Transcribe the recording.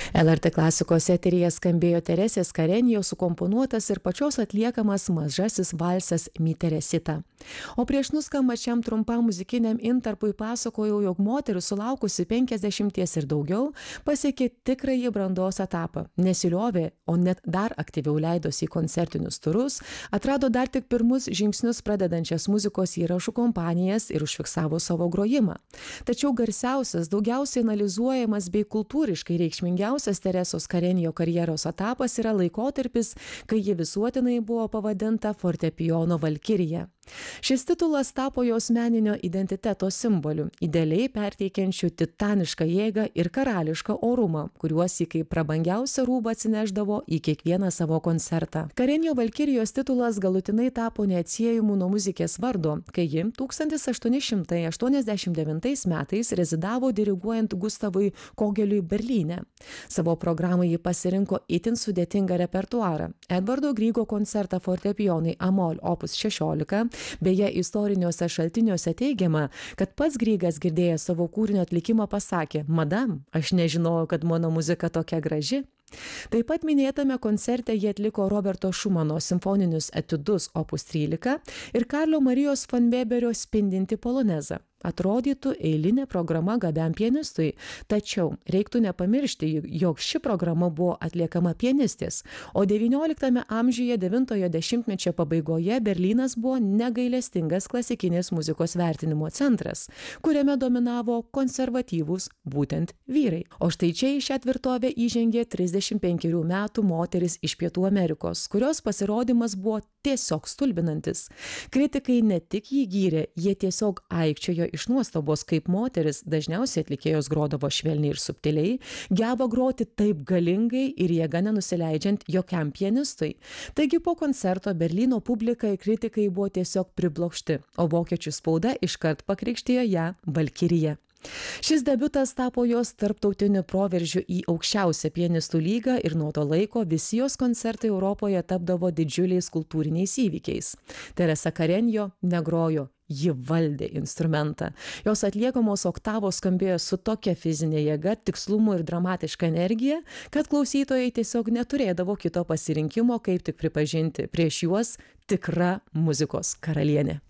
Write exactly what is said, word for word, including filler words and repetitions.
L R T klasikos eteryje skambėjo Teresės Karenijos sukomponuotas ir pačios atliekamas mažasis valsas Mi Teresita. O prieš nuskambant šiam trumpam muzikiniam intarpui pasakojau, jog moteris sulaukusi penkiasdešimties ir daugiau pasiekė tikrąjį brandos etapą, nesiliovė, o net dar aktyviau leidosi į koncertinius turus, atrado dar tik pirmus žingsnius pradedančias muzikos įrašų kompanijas ir užfiksavo savo grojimą. Tačiau garsiausias, daugiausiai analizuojamas bei kultūriškai reikšmingiausias Teresos Karenijo karjeros etapas yra laikotarpis, kai ji visuotinai buvo pavadinta fortepijono valkirija. Šis titulas tapo jos meninio identiteto simboliu, idealiai perteikiančiu titanišką jėgą ir karališką orumą, kuriuos ji kaip prabangiausią rūbą atsineždavo į kiekvieną savo koncertą. Karenijo valkirijos titulas galutinai tapo neatsiejamu nuo muzikės vardo, kai ji tūkstantis aštuoni šimtai aštuoniasdešimt devintais metais rezidavo diriguojant Gustavui Kogeliui Berlyne. Savo programai ji pasirinko itin sudėtingą repertuarą. Edvardo Grygo koncertą fortepijonui Amol opus šešiolika. Beje, istoriniuose šaltiniuose teigiama, kad pats Grygas girdėjęs savo kūrinio atlikimą pasakė: "Madam, aš nežinojau, kad mano muzika tokia graži." Taip pat minėtame koncerte jie atliko Roberto Šumano simfoninius etiudus opus trylika ir Karlo Marijos von Weberio Spindinti polonezą. Atrodytų eilinė programa gabiam pianistui, tačiau reiktų nepamiršti, jog ši programa buvo atliekama pianistės, o devynioliktame amžiuje devintojo dešimtmečio pabaigoje Berlynas buvo negailestingas klasikinės muzikos vertinimo centras, kuriame dominavo konservatyvūs būtent vyrai. O štai čia į šią tvirtovę įžengė trisdešimt penkerių metų moteris iš Pietų Amerikos, kurios pasirodymas buvo tiesiog stulbinantis. Kritikai ne tik jį gyrė, jie tiesiog aikčiojo iš nuostabos, kaip moteris, dažniausiai atlikėjos grodavo švelniai ir subtiliai, geba groti taip galingai ir jėga nenusileidžiant jokiam pianistui. Taigi po koncerto Berlyno publika ir kritikai buvo tiesiog priblokšti, o vokiečių spauda iškart pakrikštijo ją Valkirija. Šis debiutas tapo jos tarptautiniu proveržiu į aukščiausią pianistų lygą ir nuo to laiko visi jos koncertai Europoje tapdavo didžiuliais kultūriniais įvykiais. Teresa Karenijo negrojo, ji valdė instrumentą. Jos atliekamos oktavos skambėjo su tokia fizinė jėga, tikslumu ir dramatiška energija, kad klausytojai tiesiog neturėdavo kito pasirinkimo, kaip tik pripažinti prieš juos tikra muzikos karalienė.